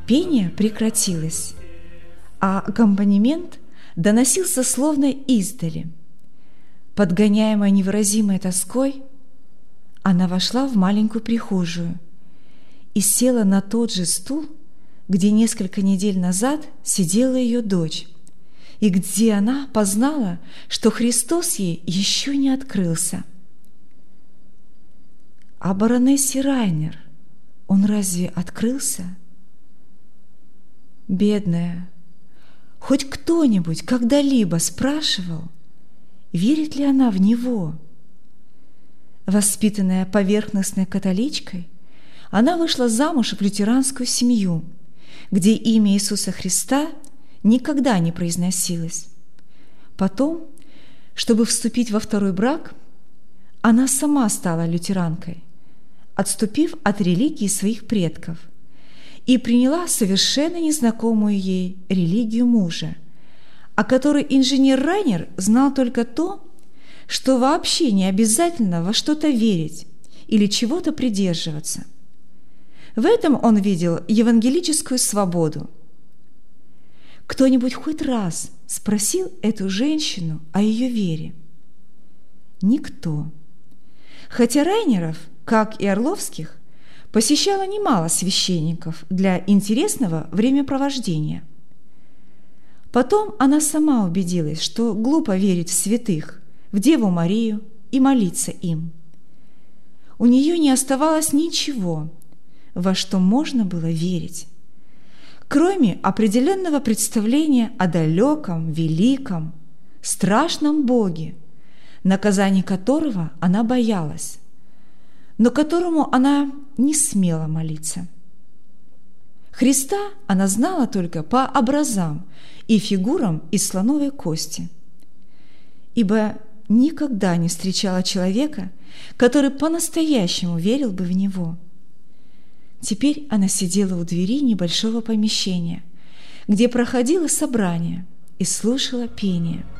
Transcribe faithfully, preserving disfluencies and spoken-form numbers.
Пение прекратилось, а аккомпанемент доносился словно издали. Подгоняемая невыразимой тоской, она вошла в маленькую прихожую и села на тот же стул, где несколько недель назад сидела ее дочь, и где она познала, что Христос ей еще не открылся. А баронессе Райнер он разве открылся? Бедная, хоть кто-нибудь когда-либо спрашивал, верит ли она в него? Воспитанная поверхностной католичкой, она вышла замуж в лютеранскую семью, где имя Иисуса Христа никогда не произносилось. Потом, чтобы вступить во второй брак, она сама стала лютеранкой, отступив от религии своих предков, и приняла совершенно незнакомую ей религию мужа, о которой инженер Райнер знал только то, что вообще не обязательно во что-то верить или чего-то придерживаться. В этом он видел евангелическую свободу. Кто-нибудь хоть раз спросил эту женщину о ее вере? Никто. Хотя Райнеров, как и Орловских, посещало немало священников для интересного времяпровождения. Потом она сама убедилась, что глупо верить в святых, в Деву Марию и молиться им. У нее не оставалось ничего, во что можно было верить, кроме определенного представления о далеком, великом, страшном Боге, наказаний которого она боялась, но которому она не смела молиться. Христа она знала только по образам и фигурам из слоновой кости, ибо никогда не встречала человека, который по-настоящему верил бы в Него. Теперь она сидела у двери небольшого помещения, где проходило собрание, и слушала пение.